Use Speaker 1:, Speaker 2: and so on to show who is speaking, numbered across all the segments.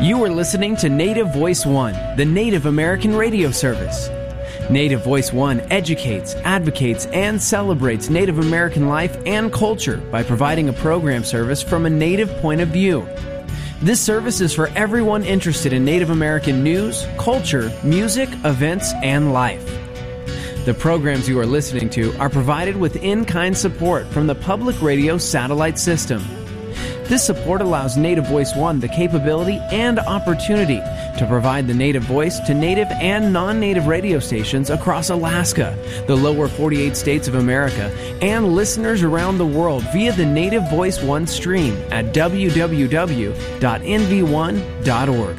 Speaker 1: You are listening to Native Voice One, the Native American radio service. Native Voice One educates, advocates, and celebrates Native American life and culture by providing a program service from a Native point of view. This service is for everyone interested in Native American news, culture, music, events, and life. The programs you are listening to are provided with in-kind support from the Public Radio Satellite System. This support allows Native Voice One the capability and opportunity to provide the Native voice to Native and non-Native radio stations across Alaska, the lower 48 states of America, and listeners around the world via the Native Voice One stream at www.nv1.org.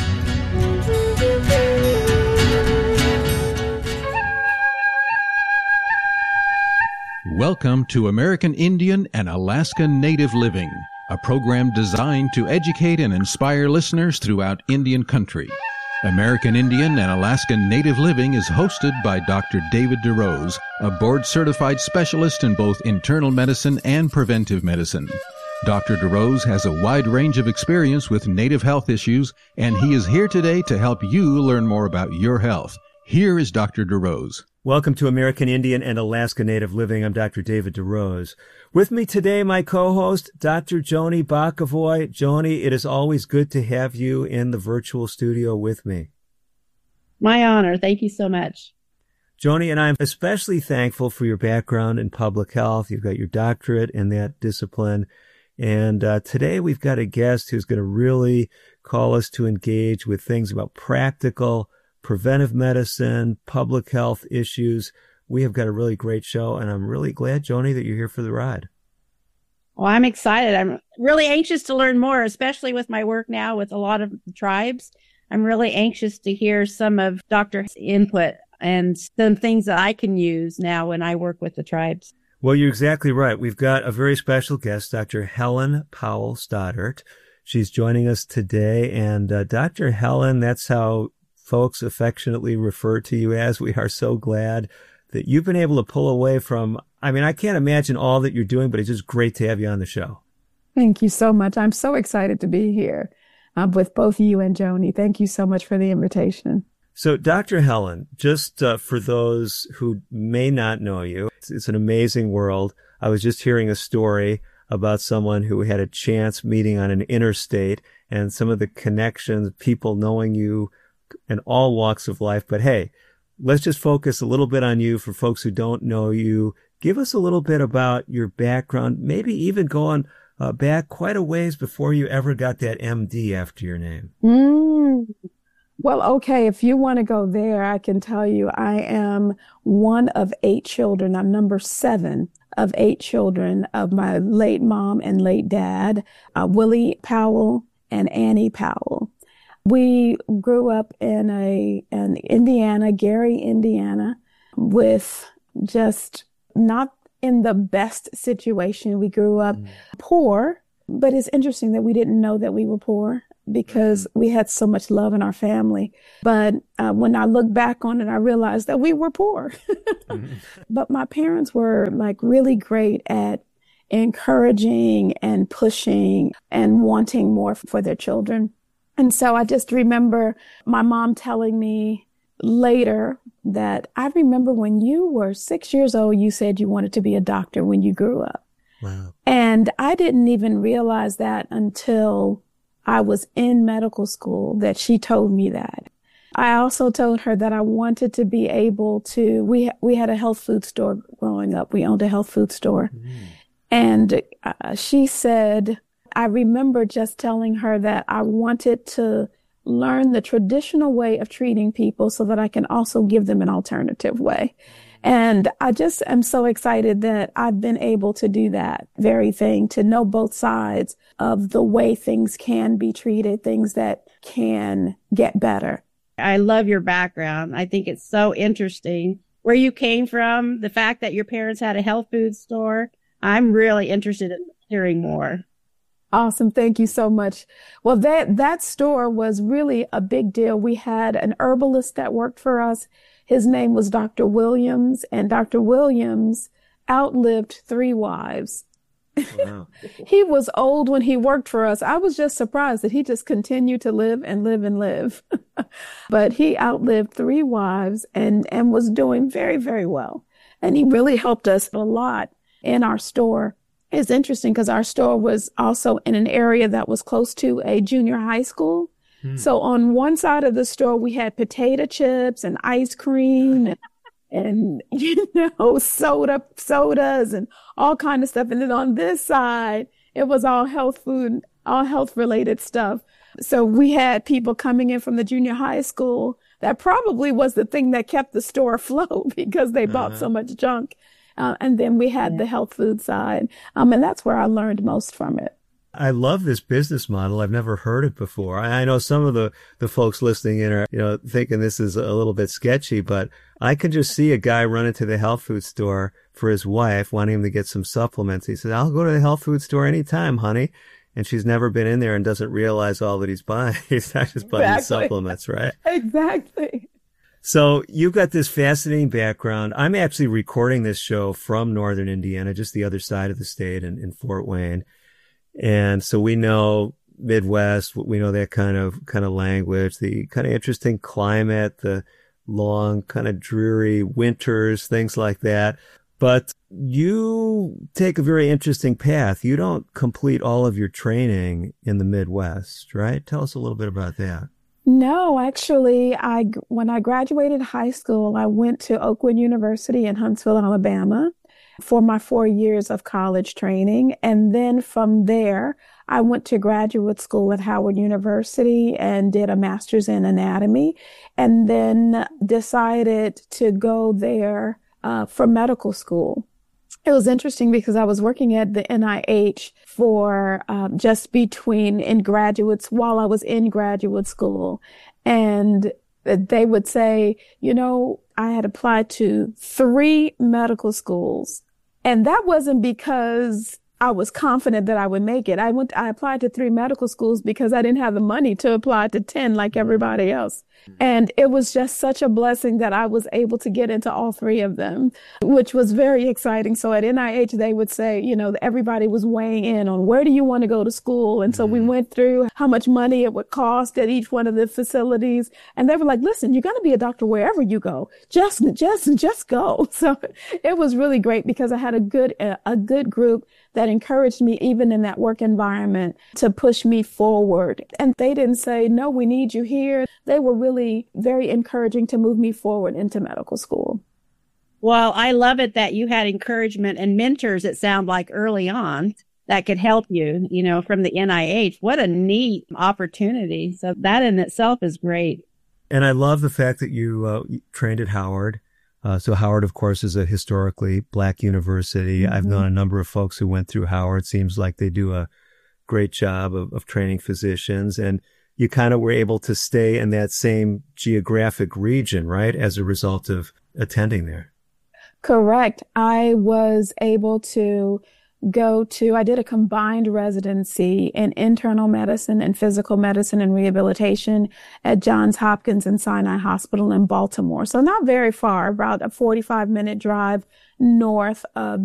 Speaker 2: Welcome to American Indian and Alaska Native Living, a program designed to educate and inspire listeners throughout Indian country. American Indian and Alaska Native Living is hosted by Dr. David DeRose, a board-certified specialist in both internal medicine and preventive medicine. Dr. DeRose has a wide range of experience with Native health issues, and he is here today to help you learn more about your health. Here is Dr. DeRose.
Speaker 3: Welcome to American Indian and Alaska Native Living. I'm Dr. David DeRose. With me today, my co-host, Dr. Joni Bakavoy. Joni, it is always good to have you in the virtual studio with me.
Speaker 4: My honor. Thank you so much.
Speaker 3: Joni, and I'm especially thankful for your background in public health. You've got your doctorate in that discipline. And today we've got a guest who's going to really call us to engage with things about practical preventive medicine, public health issues. We have got a really great show, and I'm really glad, Joni, that you're here for the ride.
Speaker 4: Well, I'm excited. I'm really anxious to learn more, especially with my work now with a lot of tribes. I'm really anxious to hear some of Doctor's input and some things that I can use now when I work with the tribes.
Speaker 3: Well, you're exactly right. We've got a very special guest, Dr. Helen Powell Stoddart. She's joining us today, and Dr. Helen, that's how folks affectionately refer to you as. We are so glad that you've been able to pull away from, I can't imagine all that you're doing, but it's just great to have you on the show.
Speaker 5: Thank you so much. I'm so excited to be here with both you and Joni. Thank you so much for the invitation.
Speaker 3: So, Dr. Helen, just for those who may not know you, it's an amazing world. I was just hearing a story about someone who had a chance meeting on an interstate and some of the connections, people knowing you in all walks of life. But hey, let's just focus a little bit on you for folks who don't know you. Give us a little bit about your background, maybe even going back quite a ways before you ever got that MD after your name.
Speaker 5: Well, okay, if you want to go there, I can tell you I am one of 8 children. I'm number 7 of 8 children of my late mom and late dad, Willie Powell and Annie Powell. We grew up in Indiana, Gary, Indiana, with just not in the best situation. We grew up poor, but it's interesting that we didn't know that we were poor because we had so much love in our family. But when I look back on it, I realized that we were poor. But my parents were really great at encouraging and pushing and wanting more for their children. And so I just remember my mom telling me later that I remember when you were 6 years old, you said you wanted to be a doctor when you grew up.
Speaker 3: Wow.
Speaker 5: And I didn't even realize that until I was in medical school that she told me that. I also told her that I wanted to be able to, we had a health food store growing up. We owned a health food store. And she said, I remember just telling her that I wanted to learn the traditional way of treating people so that I can also give them an alternative way. And I just am so excited that I've been able to do that very thing, to know both sides of the way things can be treated, things that can get better.
Speaker 4: I love your background. I think it's so interesting where you came from, the fact that your parents had a health food store. I'm really interested in hearing more.
Speaker 5: Awesome. Thank you so much. Well, that store was really a big deal. We had an herbalist that worked for us. His name was Dr. Williams, and Dr. Williams outlived 3 wives.
Speaker 3: Wow.
Speaker 5: He was old when he worked for us. I was just surprised that he just continued to live and live and live. But he outlived 3 wives and was doing very, very well. And he really helped us a lot in our store. It's interesting because our store was also in an area that was close to a junior high school. So on one side of the store, we had potato chips and ice cream and sodas and all kind of stuff. And then on this side, it was all health food, all health related stuff. So we had people coming in from the junior high school. That probably was the thing that kept the store afloat because they bought so much junk. And then we had the health food side. And that's where I learned most from it.
Speaker 3: I love this business model. I've never heard it before. I know some of the folks listening in are, thinking this is a little bit sketchy, but I can just see a guy run into the health food store for his wife, wanting him to get some supplements. He says, I'll go to the health food store anytime, honey. And she's never been in there and doesn't realize all that he's buying. He's not just buying supplements, right?
Speaker 5: Exactly.
Speaker 3: So you've got this fascinating background. I'm actually recording this show from northern Indiana, just the other side of the state in Fort Wayne. And so we know Midwest, we know that kind of language, the kind of interesting climate, the long kind of dreary winters, things like that. But you take a very interesting path. You don't complete all of your training in the Midwest, right? Tell us a little bit about that.
Speaker 5: No, actually, when I graduated high school, I went to Oakwood University in Huntsville, Alabama, for my 4 years of college training. And then from there, I went to graduate school at Howard University and did a master's in anatomy, and then decided to go there for medical school. It was interesting because I was working at the NIH for just while I was in graduate school. And they would say, I had applied to 3 medical schools. And that wasn't because I was confident that I would make it. I applied to 3 medical schools because I didn't have the money to apply to 10 like everybody else. And it was just such a blessing that I was able to get into all 3 of them, which was very exciting. So at NIH, they would say, everybody was weighing in on where do you want to go to school? And so we went through how much money it would cost at each one of the facilities. And they were like, listen, you're going to be a doctor wherever you go. Just go. So it was really great because I had a good group that encouraged me, even in that work environment, to push me forward. And they didn't say, no, we need you here. They were really very encouraging to move me forward into medical school.
Speaker 4: Well, I love it that you had encouragement and mentors, it sounded like, early on that could help you, from the NIH. What a neat opportunity. So that in itself is great.
Speaker 3: And I love the fact that you trained at Howard. So Howard, of course, is a historically Black university. Mm-hmm. I've known a number of folks who went through Howard. Seems like they do a great job of training physicians. And you kind of were able to stay in that same geographic region, right, as a result of attending there.
Speaker 5: Correct. I was able to I did a combined residency in internal medicine and physical medicine and rehabilitation at Johns Hopkins and Sinai Hospital in Baltimore. So not very far, about a 45-minute drive north of